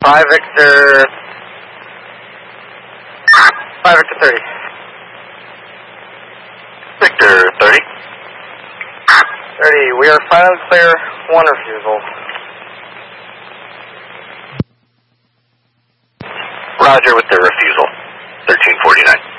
5 Victor 30. Victor 30. 30, we are silent clear, 1 refusal. Roger with the refusal, 1349.